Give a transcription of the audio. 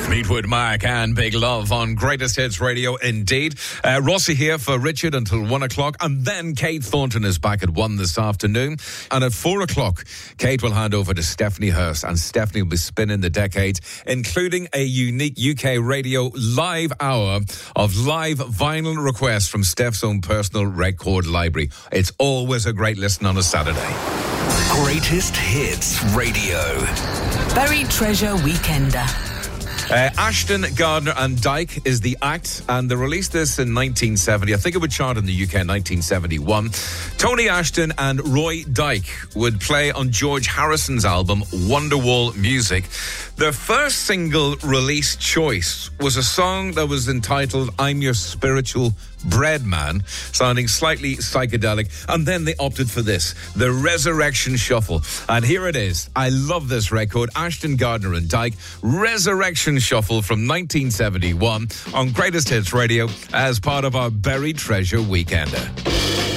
Fleetwood Mac and Big Love on Greatest Hits Radio indeed. Rossi here for Richard until 1 o'clock, and then Kate Thornton is back at 1 this afternoon. And at 4 o'clock, Kate will hand over to Stephanie Hurst, and Stephanie will be spinning the decades, including a unique UK radio live hour of live vinyl requests from Steph's own personal record library. It's always a great listen on a Saturday. Greatest Hits Radio. Buried Treasure Weekender. Ashton, Gardner and Dyke is the act, and they released this in 1970. I think it would chart in the UK in 1971. Tony Ashton and Roy Dyke would play on George Harrison's album Wonderwall Music. Their first single release choice was a song that was entitled I'm Your Spiritual Bread Man, sounding slightly psychedelic, and then they opted for this, the Resurrection Shuffle. And here it is. I love this record. Ashton, Gardner and Dyke, Resurrection Shuffle from 1971 on Greatest Hits Radio as part of our Buried Treasure Weekender.